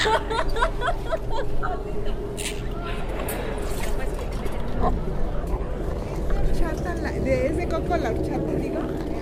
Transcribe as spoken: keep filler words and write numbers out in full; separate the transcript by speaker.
Speaker 1: Horchata, la- de ese coco la horchata, digo.